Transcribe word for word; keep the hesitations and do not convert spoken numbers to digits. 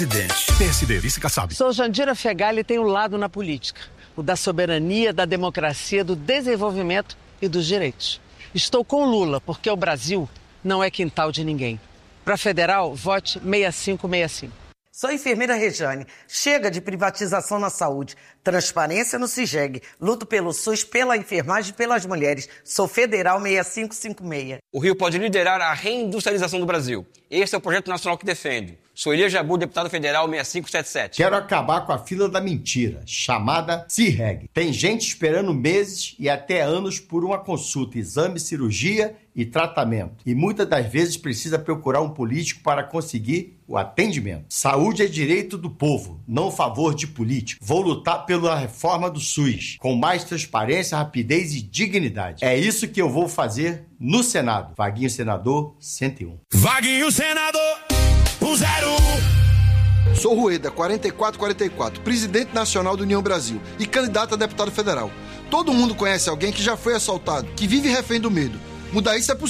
P S D, vice Kassab. Sou Jandira Fegali e tenho um lado na política. O da soberania, da democracia, do desenvolvimento e dos direitos. Estou com Lula, porque o Brasil não é quintal de ninguém. Para federal, vote seis cinco seis cinco. Sou a enfermeira Rejane. Chega de privatização na saúde. Transparência no CIGEG. Luto pelo SUS, pela enfermagem e pelas mulheres. Sou federal seis cinco cinco seis. O Rio pode liderar a reindustrialização do Brasil. Esse é o projeto nacional que defendo. Sou Elias Jabu, deputado federal seis cinco sete sete. Quero acabar com a fila da mentira, chamada CIRREG. Tem gente esperando meses e até anos por uma consulta, exame, cirurgia e tratamento. E muitas das vezes precisa procurar um político para conseguir o atendimento. Saúde é direito do povo, não favor de político. Vou lutar pela reforma do SUS, com mais transparência, rapidez e dignidade. É isso que eu vou fazer no Senado. Vaguinho Senador cento e um. Vaguinho Senador cento e um. Sou Rueda, quarenta e quatro quarenta e quatro, presidente nacional do União Brasil e candidato a deputado federal. Todo mundo conhece alguém que já foi assaltado, que vive refém do medo. Mudar isso é possível.